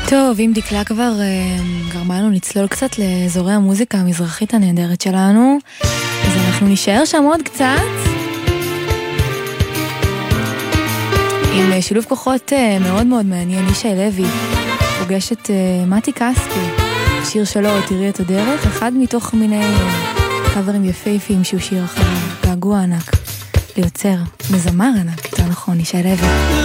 טוב, אם דקלה כבר גרמה לנו לצלול קצת לאזורי המוזיקה המזרחית הנהדרת שלנו, אז אנחנו נשאר שם עוד קצת עם שילוב כוחות מאוד מאוד מעניין. ישי לוי פוגש את מתי כספי, שיר שלו תראי את הדרך, אחד מתוך מיני קאברים יפהפיים שהוא שיר אחר געגוע ענק ליוצר, מזמר ענק, יותר נכון, ישי לוי.